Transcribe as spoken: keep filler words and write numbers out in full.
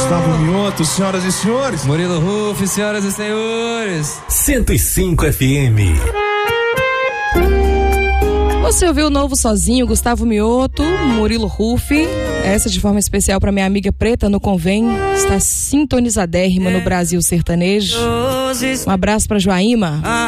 Gustavo Mioto, senhoras e senhores. Murilo Ruff, senhoras e senhores. cento e cinco F M. Você ouviu o novo sozinho, Gustavo Mioto, Murilo Ruff. Essa de forma especial para minha amiga Preta no Convém. Está sintonizadérrima no Brasil sertanejo. Um abraço para Joaíma.